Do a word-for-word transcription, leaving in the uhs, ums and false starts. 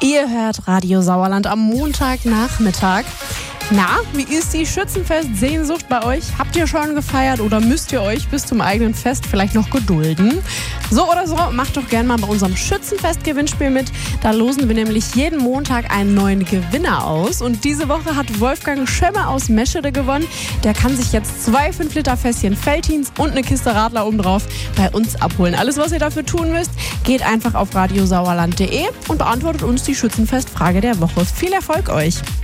Ihr hört Radio Sauerland am Montagnachmittag. Na, wie ist die Schützenfest-Sehnsucht bei euch? Habt ihr schon gefeiert oder müsst ihr euch bis zum eigenen Fest vielleicht noch gedulden? So oder so, macht doch gerne mal bei unserem Schützenfest-Gewinnspiel mit. Da losen wir nämlich jeden Montag einen neuen Gewinner aus. Und diese Woche hat Wolfgang Schömme aus Meschede gewonnen. Der kann sich jetzt zwei fünf Liter Fässchen Veltins und eine Kiste Radler obendrauf bei uns abholen. Alles, was ihr dafür tun müsst, geht einfach auf radiosauerland punkt de und beantwortet uns die Schützenfest-Frage der Woche. Viel Erfolg euch!